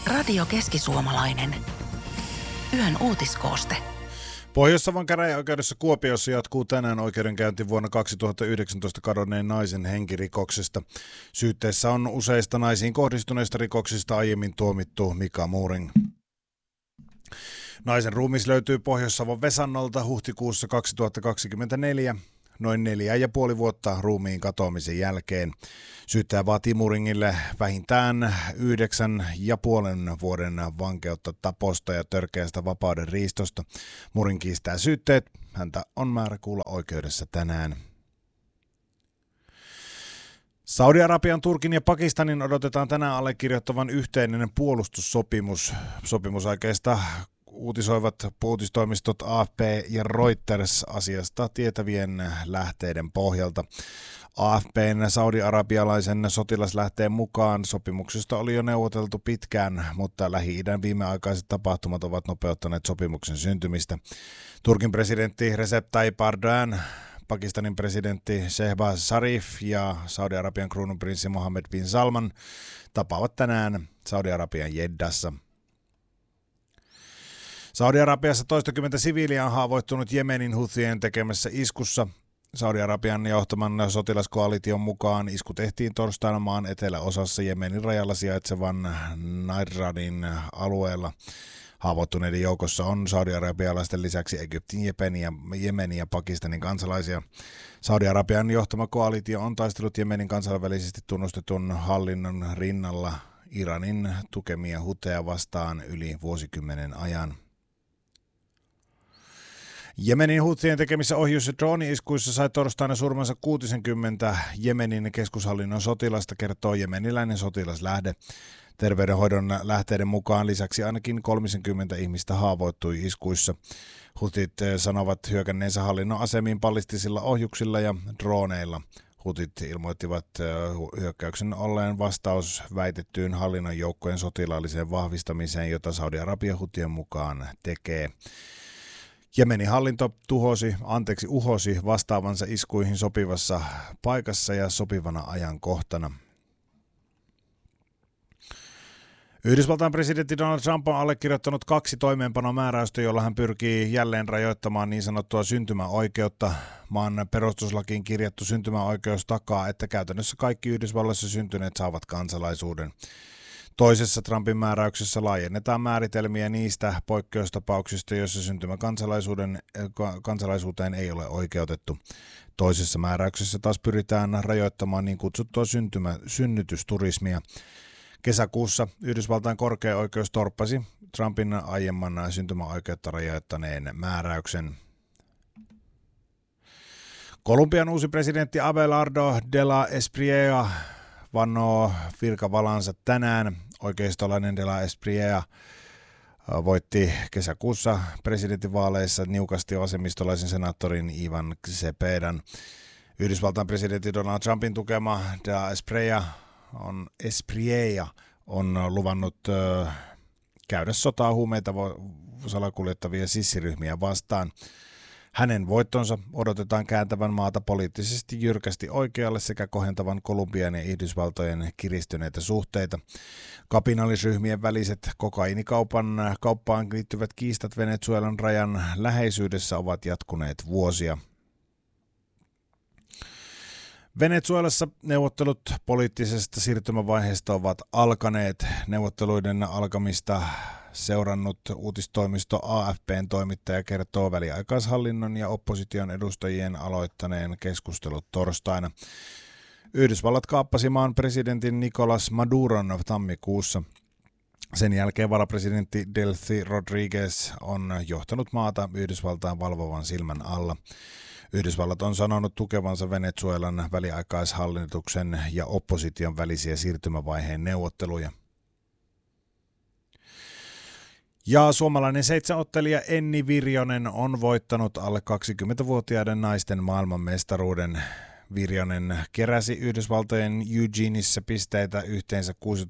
Radio Keski-Suomalainen. Yön uutiskooste. Pohjois-Savon käräjäoikeudessa Kuopiossa jatkuu tänään oikeudenkäynti vuonna 2019 kadonneen naisen henkirikoksesta. Syytteessä on useista naisiin kohdistuneista rikoksista aiemmin tuomittu Mika Muuring. Naisen ruumis löytyy Pohjois-Savon Vesannolta huhtikuussa 2024, noin 4,5 vuotta ruumiin katoamisen jälkeen. Syyttäjä vaatii Muuringille vähintään 9,5 vuoden vankeutta taposta ja törkeästä vapauden riistosta. Muuring kiistää syytteet. Häntä on määrä kuulla oikeudessa tänään. Saudi-Arabian, Turkin ja Pakistanin odotetaan tänään allekirjoittavan yhteinen puolustussopimus. Sopimusaikeista uutisoivat uutistoimistot AFP ja Reuters asiasta tietävien lähteiden pohjalta. AFP:n saudi-arabialaisen sotilaslähteen mukaan sopimuksesta oli jo neuvoteltu pitkään, mutta Lähi-idän viimeaikaiset tapahtumat ovat nopeuttaneet sopimuksen syntymistä. Turkin presidentti Recep Tayyip Erdogan, Pakistanin presidentti Shehbaz Sharif ja Saudi-Arabian kruununprinssi Mohammed bin Salman tapaavat tänään Saudi-Arabian Jeddassa. Saudi-Arabiassa toistakymmentä siviiliä on haavoittunut Jemenin Houthien tekemässä iskussa. Saudi-Arabian johtaman sotilaskoalition mukaan isku tehtiin torstaina maan eteläosassa Jemenin rajalla sijaitsevan Nairadin alueella. Haavoittuneiden joukossa on saudi-arabialaisten lisäksi Egyptin, Jemenin ja Pakistanin kansalaisia. Saudi-Arabian johtama koalitio on taistellut Jemenin kansainvälisesti tunnustetun hallinnon rinnalla Iranin tukemia huteja vastaan yli vuosikymmenen ajan. Jemenin Houthien tekemissä ohjus- ja drooni-iskuissa sai torstaina surmansa 60 Jemenin keskushallinnon sotilasta, kertoo jemeniläinen sotilaslähde. Terveydenhoidon lähteiden mukaan lisäksi ainakin 30 ihmistä haavoittui iskuissa. Houthit sanovat hyökänneensä hallinnon asemiin ballistisilla ohjuksilla ja drooneilla. Houthit ilmoittivat hyökkäyksen olleen vastaus väitettyyn hallinnon joukkojen sotilaalliseen vahvistamiseen, jota Saudi-Arabia Houthien mukaan tekee. Jemenin hallinto uhosi vastaavansa iskuihin sopivassa paikassa ja sopivana ajankohtana. Yhdysvaltain presidentti Donald Trump on allekirjoittanut 2 toimeenpanomääräystä, jolla hän pyrkii jälleen rajoittamaan niin sanottua syntymäoikeutta. Maan perustuslakiin kirjattu syntymäoikeus takaa, että käytännössä kaikki Yhdysvalloissa syntyneet saavat kansalaisuuden. Toisessa Trumpin määräyksessä laajennetaan määritelmiä niistä poikkeustapauksista, joissa syntymä kansalaisuuteen ei ole oikeutettu. Toisessa määräyksessä taas pyritään rajoittamaan niin kutsuttua synnytysturismia. Kesäkuussa Yhdysvaltain korkea oikeus torppasi Trumpin aiemman syntymäoikeutta rajoittaneen määräyksen. Kolumbian uusi presidentti Abelardo de la Espriella vannoo virkavalansa tänään. Oikeistolainen de la Espriella voitti kesäkuussa presidentinvaaleissa niukasti vasemmistolaisen senaattorin Ivan Cepedan. Yhdysvaltain presidentti Donald Trumpin tukema de la Espriella on luvannut käydä sotaa huumeita salakuljettavia sissiryhmiä vastaan. Hänen voittonsa odotetaan kääntävän maata poliittisesti jyrkästi oikealle sekä kohentavan Kolumbian ja Yhdysvaltojen kiristyneitä suhteita. Kapinallisryhmien väliset kokaiinikauppaan liittyvät kiistat Venezuelan rajan läheisyydessä ovat jatkuneet vuosia. Venezuelassa neuvottelut poliittisesta siirtymävaiheesta ovat alkaneet. Neuvotteluiden alkamista seurannut uutistoimisto AFP:n toimittaja kertoo väliaikaishallinnon ja opposition edustajien aloittaneen keskustelut torstaina. Yhdysvallat kaappasi maan presidentin Nicolas Maduron tammikuussa. Sen jälkeen varapresidentti Delcy Rodriguez on johtanut maata Yhdysvaltain valvovan silmän alla. Yhdysvallat on sanonut tukevansa Venezuelan väliaikaishallituksen ja opposition välisiä siirtymävaiheen neuvotteluja. Ja suomalainen 7-ottelija Enni Virjonen on voittanut alle 20-vuotiaiden naisten maailmanmestaruuden. Virjonen keräsi Yhdysvaltojen Eugeneissa pisteitä yhteensä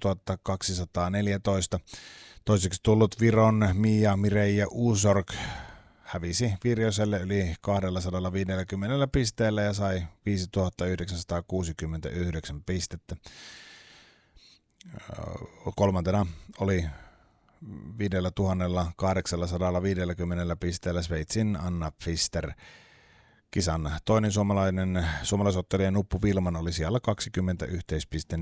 6214. Toiseksi tullut Viron Mia Mireia Usorg hävisi Virjoselle yli 250 pisteellä ja sai 5969 pistettä. Kolmantena oli 5850 pisteellä Sveitsin Anna Pfister. Kisan toinen suomalaisottelija Nuppu Vilman oli siellä 20 yhteispiste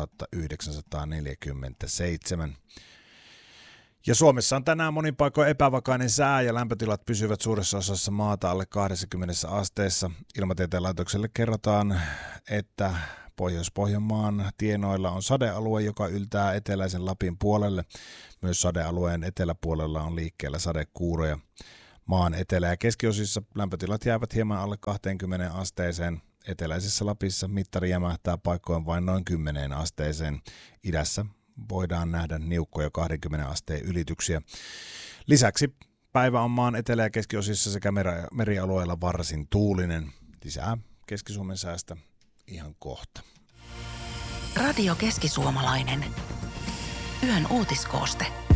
4947. Ja Suomessa on tänään monin paikoin epävakainen sää ja lämpötilat pysyvät suuressa osassa maata alle 20 asteessa. Ilmatieteen laitokselle kerrotaan, että Pohjois-Pohjanmaan tienoilla on sadealue, joka yltää eteläisen Lapin puolelle. Myös sadealueen eteläpuolella on liikkeellä sadekuuroja. Maan etelä- ja keskiosissa lämpötilat jäävät hieman alle 20 asteeseen. Eteläisessä Lapissa mittari jämähtää paikoin vain noin 10 asteeseen. Idässä voidaan nähdä niukkoja 20 asteen ylityksiä. Lisäksi päivä on maan etelä- ja keskiosissa sekä merialueilla varsin tuulinen. Lisää Keski-Suomen säästä ihan kohta. Radio Keski-Suomalainen. Yön uutiskooste.